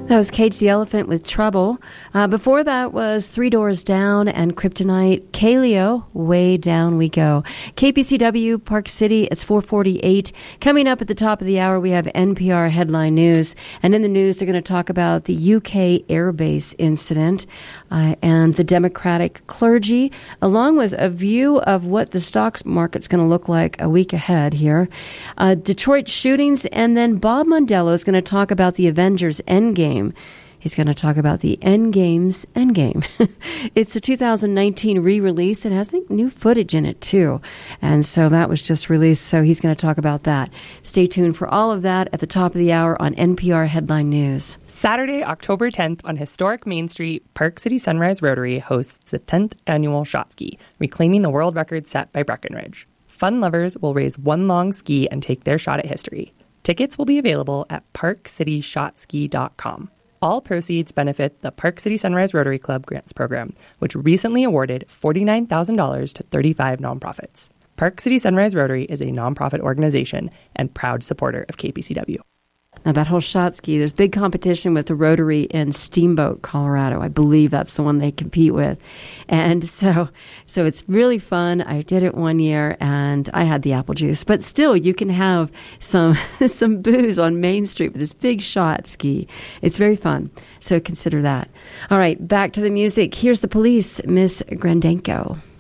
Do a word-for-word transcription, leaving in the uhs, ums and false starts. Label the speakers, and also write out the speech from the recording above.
Speaker 1: That was Cage the Elephant with Trouble. Uh, before that was Three Doors Down and Kryptonite. Kaleo, Way Down We Go. K P C W, Park City, it's four forty-eight. Coming up at the top of the hour, we have N P R Headline News. And in the news, they're going to talk about the U K airbase incident uh, and the Democratic clergy, along with a view of what the stock market's going to look like a week ahead here. Uh, Detroit shootings, and then Bob Mondello is going to talk about the Avengers Endgame. He's going to talk about the Endgame's Endgame. It's a two thousand nineteen re-release. It has, I think, new footage in it, too. And so that was just released, so he's going to talk about that. Stay tuned for all of that at the top of the hour on N P R Headline News.
Speaker 2: Saturday, October tenth, on historic Main Street, Park City Sunrise Rotary hosts the tenth annual Shot Ski, reclaiming the world record set by Breckenridge. Fun lovers will raise one long ski and take their shot at history. Tickets will be available at park city shot ski dot com. All proceeds benefit the Park City Sunrise Rotary Club Grants Program, which recently awarded forty-nine thousand dollars to thirty-five nonprofits. Park City Sunrise Rotary is a nonprofit organization and proud supporter of K P C W.
Speaker 1: Now, that whole shot ski, there's big competition with the Rotary in Steamboat, Colorado. I believe that's the one they compete with. And so so it's really fun. I did it one year, and I had the apple juice. But still, you can have some some booze on Main Street with this big shot ski. It's very fun. So consider that. All right, back to the music. Here's the Police, Miss Grandenko.